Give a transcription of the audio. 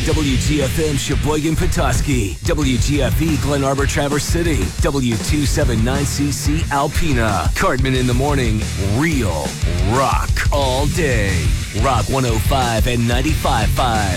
WGFM Sheboygan, Petoskey, WGFE Glen Arbor, Traverse City, W279CC Alpena, Cartman in the morning, real rock all day. Rock 105 and 95.5.